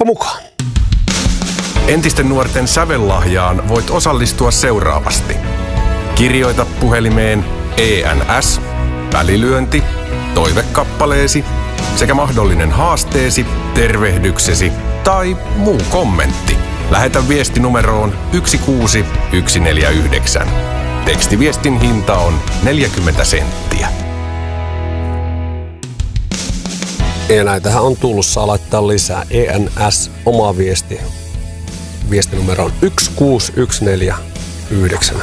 Tulepa mukaan. Entisten nuorten sävellahjaan voit osallistua seuraavasti. Kirjoita puhelimeen ENS, välilyönti, toivekappaleesi sekä mahdollinen haasteesi, tervehdyksesi tai muu kommentti. Lähetä viesti numeroon 16149. Tekstiviestin hinta on 40 senttiä. Ja näitähän on tullut, saa laittaa lisää. ENS, oma viesti. Viestinumero on 16149.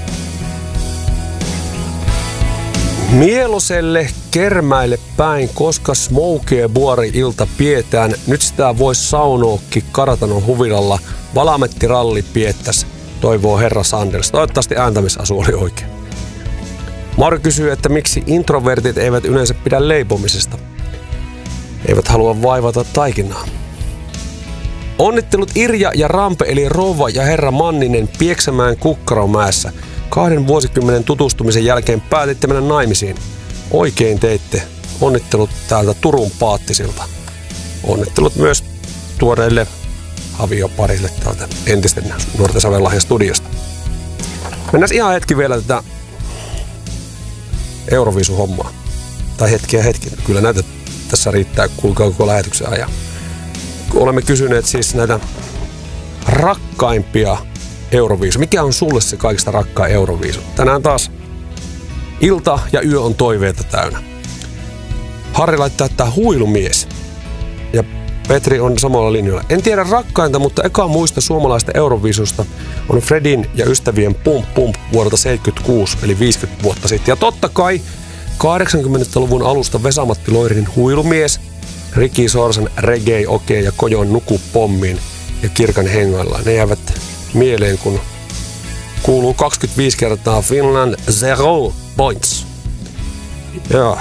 Mieloselle Kermäille päin, koska Smokey-buori-ilta pietään. Nyt sitä vois saunookki Kartanon huvilalla. Valametti-ralli piettäs, toivoo herra Sanders. Toivottavasti ääntämisasu oli oikein. Mauri kysyy, että miksi introvertit eivät yleensä pidä leipomisesta. Eivät halua vaivata taikinaa. Onnittelut Irja ja Rampe eli rouva ja herra Manninen Pieksämäen Kukkaromäessä. 2 vuosikymmenen tutustumisen jälkeen päätitte mennä naimisiin. Oikein teitte. Onnittelut täältä Turun Paattisilta. Onnittelut myös tuoreille avioparille täältä entisten Nuorten Sävellahjan studiosta. Mennään ihan hetki vielä tätä Euroviisu-hommaa. Tai hetki. Kyllä näitä tässä riittää koko lähetyksen ajan. Olemme kysyneet siis näitä rakkaimpia Euroviisu. Mikä on sulle se kaikista rakkain Euroviisu? Tänään taas ilta ja yö on toiveita täynnä. Harri laittaa, että huilumies. Ja Petri on samalla linjalla. En tiedä rakkainta, mutta eka muista suomalaista Euroviisusta on Fredin ja ystävien Pump Pump vuodelta 76, eli 50 vuotta sitten. Ja totta kai 80-luvun alusta Vesa-Matti Loirinin Huilumies, Riki Sorsan Reggae Okei ja Kojon Nuku pommiin ja Kirkan hengoilla. Ne jäävät mieleen, kun kuuluu 25 kertaa Finland 0 points. Joo.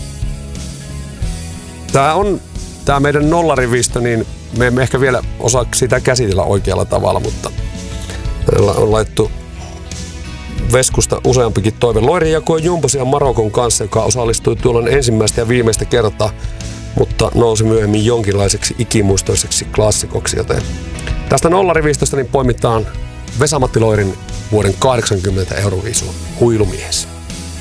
Tää meidän nollarivistö, niin me emme ehkä vielä osaa sitä käsitellä oikealla tavalla, mutta on laittu Veskusta useampikin toive. Loiri jakoi Jumposia Marokon kanssa, joka osallistui tuolloin ensimmäistä ja viimeistä kertaa, mutta nousi myöhemmin jonkinlaiseksi ikimuistoiseksi klassikoksi, joten tästä nollarivistosta niin poimitaan Vesa-Matti Loirin vuoden 80 Euroviisu Huilumies.